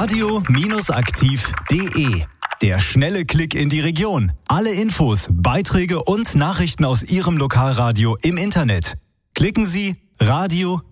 radio-aktiv.de. Der schnelle Klick in die Region. Alle Infos, Beiträge und Nachrichten aus Ihrem Lokalradio im Internet. Klicken Sie radio-aktiv.de.